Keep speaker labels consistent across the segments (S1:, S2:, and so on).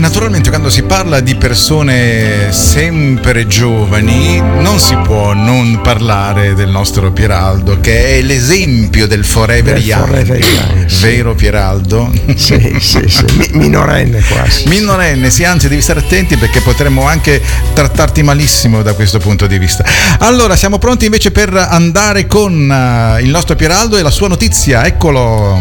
S1: Naturalmente quando si parla di persone sempre giovani non si può non parlare del nostro Pieraldo, che è l'esempio del Forever Young. Vero Pieraldo?
S2: Sì. Minorenne quasi.
S1: Minorenne, sì, anzi devi stare attenti perché potremmo anche trattarti malissimo da questo punto di vista. Allora, siamo pronti invece per andare con il nostro Pieraldo e la sua notizia, eccolo.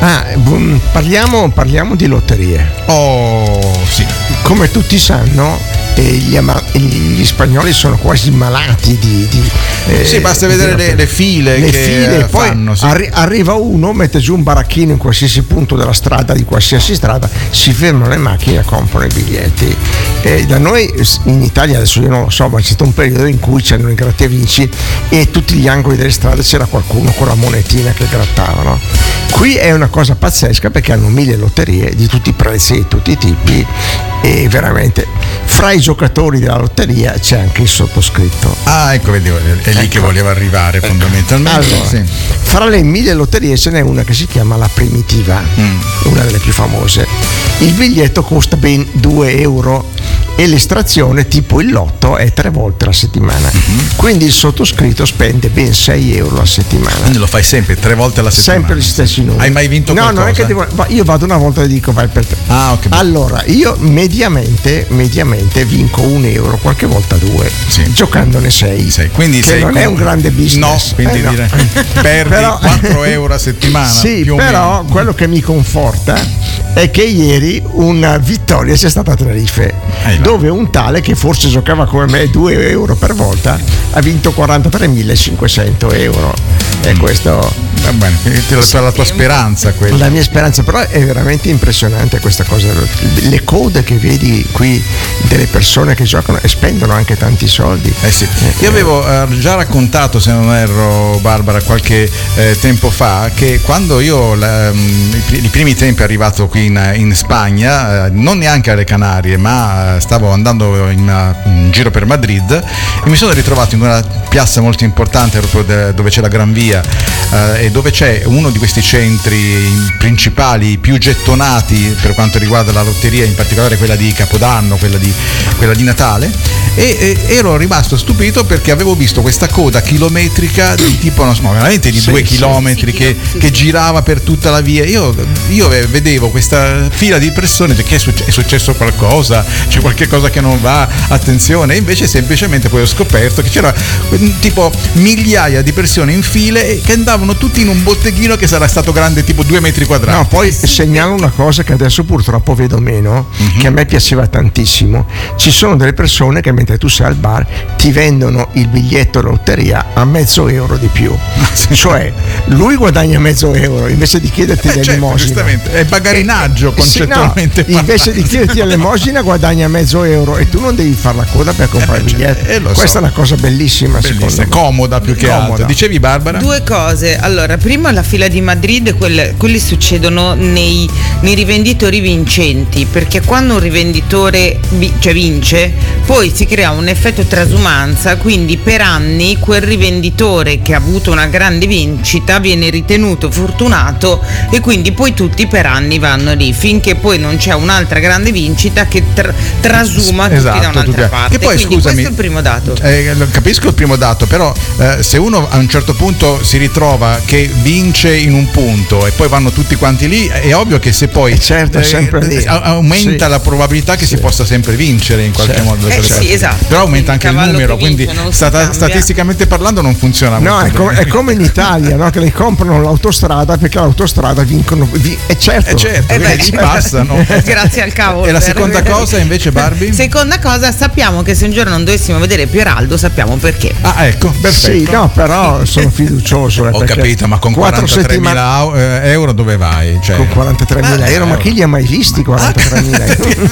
S2: Parliamo di lotterie.
S1: Oh, sì.
S2: Come tutti sanno, gli spagnoli sono quasi malati di
S1: sì, basta vedere le file che
S2: poi
S1: fanno, sì.
S2: Arriva uno, mette giù un baracchino in qualsiasi punto della strada, di qualsiasi strada, si fermano le macchine e comprano i biglietti. Da noi in Italia, adesso io non lo so, ma c'è stato un periodo in cui c'erano i grattavinci e tutti gli angoli delle strade c'era qualcuno con la monetina che grattava, no? Qui è una cosa pazzesca perché hanno 1000 lotterie di tutti i prezzi e tutti i tipi, e veramente fra i giocatori della lotteria c'è anche il sottoscritto.
S1: Ah, ecco, vedi, è lì che voleva arrivare fondamentalmente.
S2: Allora,
S1: sì.
S2: Fra le 1000 lotterie ce n'è una che si chiama la Primitiva, una delle più famose. Il biglietto costa ben 2 euro e l'estrazione, tipo il lotto, è 3 volte alla settimana. Quindi il sottoscritto spende ben 6 euro a settimana.
S1: Quindi lo fai sempre 3 volte alla settimana?
S2: Sempre gli stessi numeri.
S1: Hai mai vinto qualcosa?
S2: No, non è che io vado una volta e dico vai per te.
S1: Ah, ok.
S2: Allora, io mediamente vinco 1 euro, qualche volta 2,
S1: sì,
S2: giocandone 6.
S1: Quindi
S2: che non è un grande business.
S1: No, quindi
S2: no.
S1: Perdi però, 4 euro a settimana.
S2: Sì,
S1: più
S2: però
S1: o meno.
S2: Quello che mi conforta è che ieri una vittoria c'è stata a Tenerife, dove un tale che forse giocava come me 2 euro per volta ha vinto 43.500 euro. E questo
S1: va bene, la tua speranza, quella.
S2: La mia speranza, però è veramente impressionante questa cosa, le code che vedi qui delle persone che giocano e spendono anche tanti soldi.
S1: Sì. Io avevo già raccontato, se non erro, Barbara, qualche tempo fa, che quando io i primi tempi arrivato qui in Spagna, non neanche alle Canarie, ma stavo andando in giro per Madrid e mi sono ritrovato in una piazza molto importante proprio dove c'è la Gran Via, e dove c'è uno di questi centri principali più gettonati per quanto riguarda la lotteria, in particolare quella di Capodanno, quella di Natale, e ero rimasto stupito perché avevo visto questa coda chilometrica di tipo, non so, veramente di 2 chilometri che girava per tutta la via. Io vedevo questa fila di persone, che è successo qualcosa, c'è qualche cosa che non va, attenzione, e invece semplicemente poi ho scoperto che c'era tipo migliaia di persone in file che andavano tutti in un botteghino che sarà stato grande tipo 2 metri quadrati.
S2: No, poi segnalo una cosa che adesso purtroppo vedo meno, che a me piaceva tantissimo. Ci sono delle persone che mentre tu sei al bar ti vendono il biglietto lotteria a €0,5 di più. Cioè lui guadagna €0,5 invece di chiederti l'elemosina.
S1: Giustamente, è bagarinaggio concettualmente.
S2: No, invece di chiederti l'elemosina guadagna €0,5 e tu non devi fare la coda per comprare il biglietto. Questa è una cosa bellissima, secondo me.
S1: Comoda più che altro. Dicevi, Barbara?
S3: 2 cose. Allora, prima la fila di Madrid, quelli succedono nei rivenditori vincenti, perché quando un rivenditore vince, poi si crea un effetto trasumanza, quindi per anni quel rivenditore che ha avuto una grande vincita viene ritenuto fortunato e quindi poi tutti per anni vanno lì finché poi non c'è un'altra grande vincita che trasuma tutti da un'altra parte.
S1: E poi
S3: quindi
S1: scusami,
S3: questo è il primo dato.
S1: Capisco il primo dato, però se uno a un certo punto si ritrova che vince in un punto e poi vanno tutti quanti lì, è ovvio che se poi
S2: sempre lì.
S1: aumenta la probabilità che si possa sempre vincere in qualche modo.
S3: Sì, esatto.
S1: Però aumenta anche il numero, quindi
S3: vince,
S1: statisticamente parlando non funziona molto.
S2: È come in Italia, no? Che le comprano l'autostrada perché l'autostrada vincono. Certo,
S1: ci passano.
S3: Grazie al cavolo.
S1: E la seconda cosa invece, Barbie?
S3: Seconda cosa, sappiamo che se un giorno non dovessimo vedere Pieraldo sappiamo perché.
S1: Ah, ecco, perfetto.
S2: Sì, no, però sono fiducioso.
S1: Ho capito, ma con 43.000 euro dove vai? Cioè,
S2: con 43.000 euro, ma chi li ha mai visti 43.000 euro?